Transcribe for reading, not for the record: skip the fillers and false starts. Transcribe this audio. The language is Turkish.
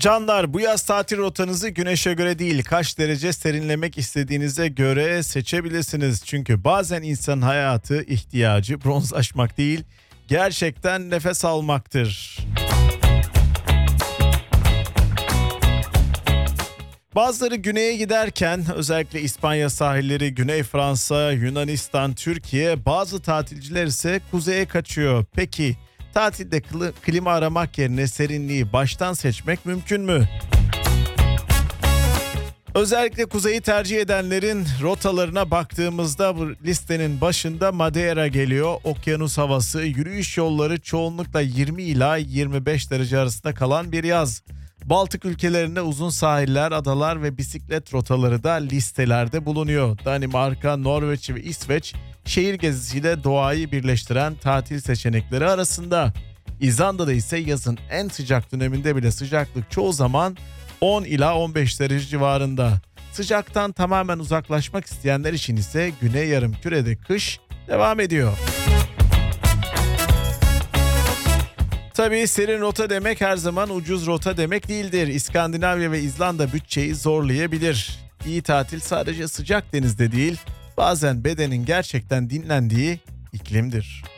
Canlar, bu yaz tatil rotanızı güneşe göre değil, kaç derece serinlemek istediğinize göre seçebilirsiniz. Çünkü bazen insan hayatı ihtiyacı bronzlaşmak değil, gerçekten nefes almaktır. Bazıları güneye giderken özellikle İspanya sahilleri, Güney Fransa, Yunanistan, Türkiye, bazı tatilciler ise kuzeye kaçıyor. Peki tatilde klima aramak yerine serinliği baştan seçmek mümkün mü? Özellikle kuzeyi tercih edenlerin rotalarına baktığımızda bu listenin başında Madeira geliyor. Okyanus havası, yürüyüş yolları, çoğunlukla 20 ila 25 derece arasında kalan bir yaz. Baltık ülkelerinde uzun sahiller, adalar ve bisiklet rotaları da listelerde bulunuyor. Danimarka, Norveç ve İsveç şehir gezisiyle doğayı birleştiren tatil seçenekleri arasında. İzlanda'da ise yazın en sıcak döneminde bile sıcaklık çoğu zaman 10 ila 15 derece civarında. Sıcaktan tamamen uzaklaşmak isteyenler için ise Güney Yarımküre'de kış devam ediyor. Tabii serin rota demek her zaman ucuz rota demek değildir. İskandinavya ve İzlanda bütçeyi zorlayabilir. İyi tatil sadece sıcak denizde değil, bazen bedenin gerçekten dinlendiği iklimdir.